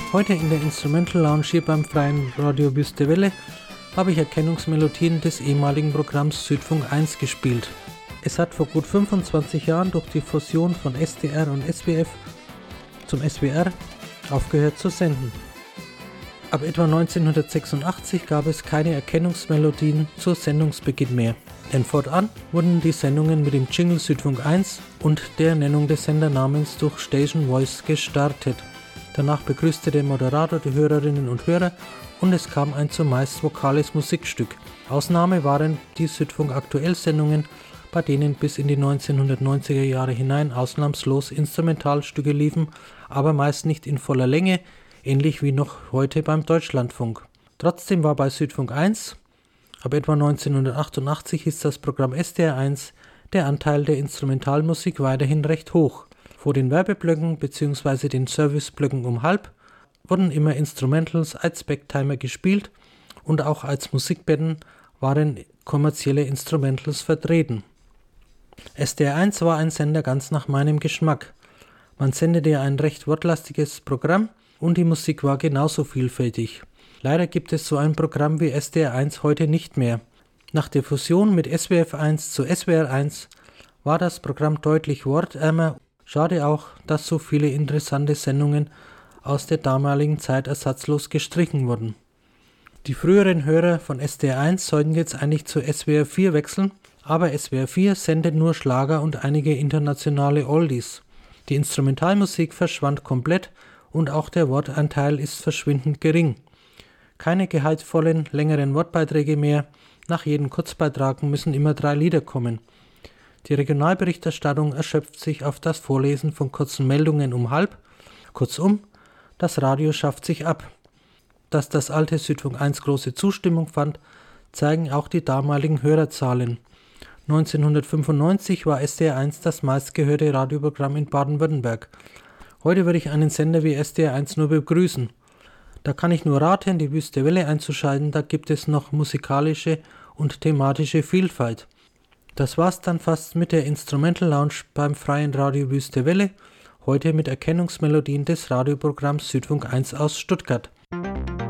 Heute in der Instrumental Lounge hier beim Freien Radio Wüste Welle habe ich Erkennungsmelodien des ehemaligen Programms Südfunk 1 gespielt. Es hat vor gut 25 Jahren durch die Fusion von SDR und SWF zum SWR aufgehört zu senden. Ab etwa 1986 gab es keine Erkennungsmelodien zu Sendungsbeginn mehr, denn fortan wurden die Sendungen mit dem Jingle Südfunk 1 und der Nennung des Sendernamens durch Station Voice gestartet. Danach begrüßte der Moderator die Hörerinnen und Hörer und es kam ein zumeist vokales Musikstück. Ausnahme waren die Südfunk Aktuell-Sendungen, bei denen bis in die 1990er Jahre hinein ausnahmslos Instrumentalstücke liefen, aber meist nicht in voller Länge, ähnlich wie noch heute beim Deutschlandfunk. Trotzdem war bei Südfunk 1, ab etwa 1988 ist das Programm SDR 1, der Anteil der Instrumentalmusik weiterhin recht hoch. Vor den Werbeblöcken bzw. den Serviceblöcken um halb wurden immer Instrumentals als Backtimer gespielt und auch als Musikbetten waren kommerzielle Instrumentals vertreten. SDR 1 war ein Sender ganz nach meinem Geschmack. Man sendete ein recht wortlastiges Programm und die Musik war genauso vielfältig. Leider gibt es so ein Programm wie SDR 1 heute nicht mehr. Nach der Fusion mit SWF 1 zu SWR 1 war das Programm deutlich wortärmer. Schade auch, dass so viele interessante Sendungen aus der damaligen Zeit ersatzlos gestrichen wurden. Die früheren Hörer von SDR 1 sollten jetzt eigentlich zu SWR 4 wechseln, aber SWR 4 sendet nur Schlager und einige internationale Oldies. Die Instrumentalmusik verschwand komplett und auch der Wortanteil ist verschwindend gering. Keine gehaltvollen, längeren Wortbeiträge mehr, nach jedem Kurzbeitrag müssen immer 3 Lieder kommen. Die Regionalberichterstattung erschöpft sich auf das Vorlesen von kurzen Meldungen um halb. Kurzum, das Radio schafft sich ab. Dass das alte Südfunk 1 große Zustimmung fand, zeigen auch die damaligen Hörerzahlen. 1995 war SDR 1 das meistgehörte Radioprogramm in Baden-Württemberg. Heute würde ich einen Sender wie SDR 1 nur begrüßen. Da kann ich nur raten, die Wüste Welle einzuschalten, da gibt es noch musikalische und thematische Vielfalt. Das war's dann fast mit der Instrumental Lounge beim Freien Radio Wüste Welle, heute mit Erkennungsmelodien des Radioprogramms Südfunk 1 aus Stuttgart.